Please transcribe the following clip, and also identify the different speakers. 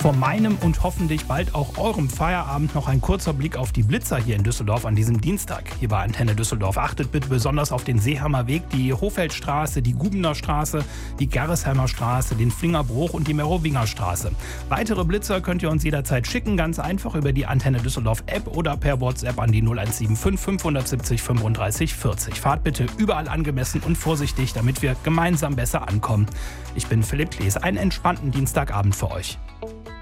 Speaker 1: Vor meinem und hoffentlich bald auch eurem Feierabend noch ein kurzer Blick auf die Blitzer hier in Düsseldorf an diesem Dienstag. Hier bei Antenne Düsseldorf. Achtet bitte besonders auf den Seehamer Weg, die Hochfeldstraße, die Gubener Straße, die Gerresheimer Straße, den Flingerbruch und die Merowinger Straße. Weitere Blitzer könnt ihr uns jederzeit schicken, ganz einfach über die Antenne Düsseldorf App oder per WhatsApp an die 0175 570 35 40. Fahrt bitte überall angemessen und vorsichtig, damit wir gemeinsam besser ankommen. Ich bin Philipp Klees. Einen entspannten Dienstagabend für euch.